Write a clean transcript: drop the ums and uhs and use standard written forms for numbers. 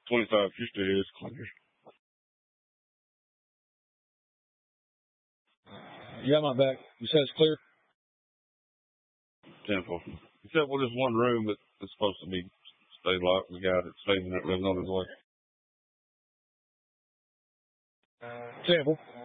25 Houston is clear. Yeah, I'm back. You said it's clear? 10-4. Except for this one room that's supposed to be stay locked. The guy that stays in that room on his way. 10-4.